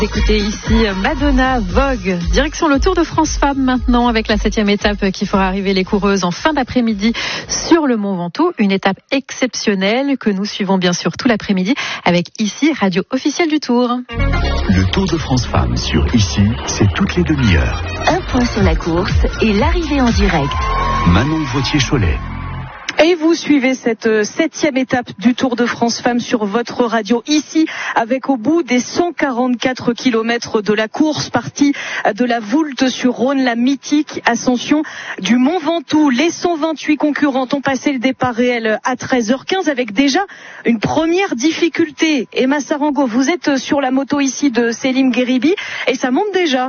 Écoutez ici Madonna Vogue, direction le Tour de France Femmes maintenant avec la 7e étape qui fera arriver les coureuses en fin d'après-midi sur le Mont Ventoux. Une étape exceptionnelle que nous suivons bien sûr tout l'après-midi avec ici Radio officielle du Tour. Le Tour de France Femmes sur ici, c'est toutes les demi-heures. Un point sur la course et l'arrivée en direct. Manon Vautier-Cholet. Et vous suivez cette 7e étape du Tour de France Femmes sur votre radio ici, avec au bout des 144 kilomètres de la course, partie de la Voulte-sur-Rhône, la mythique ascension du Mont Ventoux. Les 128 concurrentes ont passé le départ réel à 13h15 avec déjà une première difficulté. Emma Sarango, vous êtes sur la moto ici de Selim Gheribi et ça monte déjà.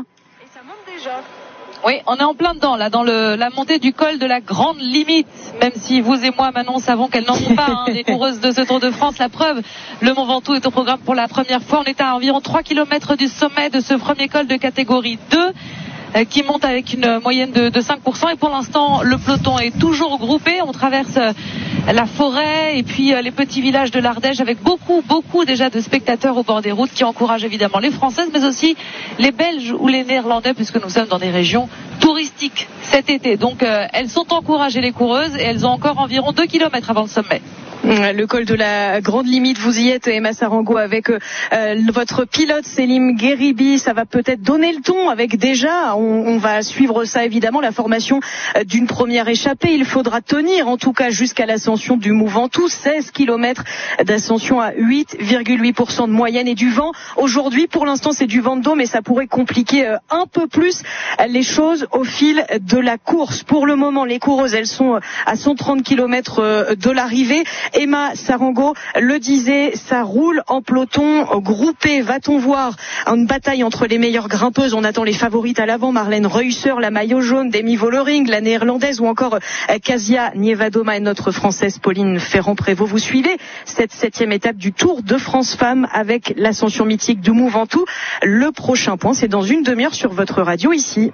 Oui, on est en plein dedans, là, dans la montée du col de la Grande Limite. Même si vous et moi, Manon, savons qu'elles n'en sont pas, les coureuses de ce Tour de France. La preuve, le Mont Ventoux est au programme pour la première fois. On est à environ 3 km du sommet de ce premier col de catégorie 2. Qui monte avec une moyenne de 5%. Et pour l'instant, le peloton est toujours groupé. On traverse la forêt et puis les petits villages de l'Ardèche avec beaucoup déjà de spectateurs au bord des routes qui encouragent évidemment les Françaises, mais aussi les Belges ou les Néerlandais, puisque nous sommes dans des régions touristiques cet été. Donc elles sont encouragées, les coureuses, et elles ont encore environ 2 km avant le sommet. Le col de la Grande Limite, vous y êtes, Emma Sarango, avec votre pilote Selim Gheribi. Ça va peut-être donner le ton avec déjà, on va suivre ça évidemment, la formation d'une première échappée. Il faudra tenir en tout cas jusqu'à l'ascension du Mont Ventoux, 16 km d'ascension à 8,8% de moyenne et du vent. Aujourd'hui, pour l'instant, c'est du vent de dos, mais ça pourrait compliquer un peu plus les choses au fil de la course. Pour le moment, les coureuses, elles sont à 130 km de l'arrivée. Emma Sarango le disait, ça roule en peloton groupé. Va-t-on voir une bataille entre les meilleures grimpeuses? On attend les favorites à l'avant, Marlène Reusser, la maillot jaune, Demi Vollering, la néerlandaise, ou encore Kasia Nievadoma et notre française Pauline Ferrand-Prévot. Vous suivez cette 7e étape du Tour de France Femmes avec l'ascension mythique du Mont Ventoux. Le prochain point, c'est dans une demi-heure sur votre radio ici.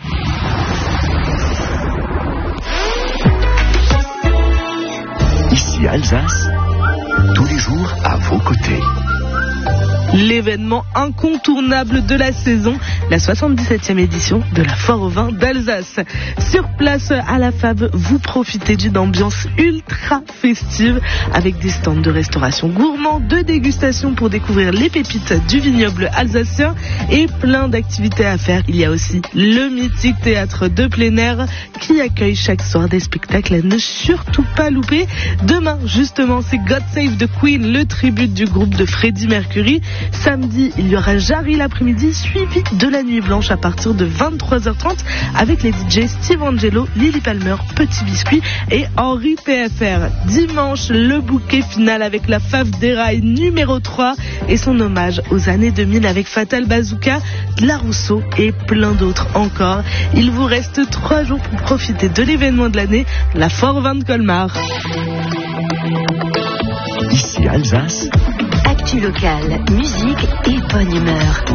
Ici Alsace, tous les jours à vos côtés. L'événement incontournable de la saison, la 77e édition de la Foire au vin d'Alsace. Sur place à la FAB, vous profitez d'une ambiance ultra festive avec des stands de restauration gourmand, de dégustation pour découvrir les pépites du vignoble alsacien et plein d'activités à faire. Il y a aussi le mythique théâtre de plein air qui accueille chaque soir des spectacles à ne surtout pas louper. Demain, justement, c'est God Save the Queen, le tribut du groupe de Freddie Mercury. Samedi, il y aura Jarry l'après-midi, suivi de la Nuit Blanche à partir de 23h30 avec les DJ Steve Angelo, Lily Palmer, Petit Biscuit et Henri PFR. Dimanche, le bouquet final avec la Fave des Rails numéro 3 et son hommage aux années 2000 avec Fatal Bazooka, La Rousseau et plein d'autres encore. Il vous reste 3 jours pour profiter de l'événement de l'année, la Foire au vin de Colmar. Ici Alsace. Actu locale, musique et bonne humeur.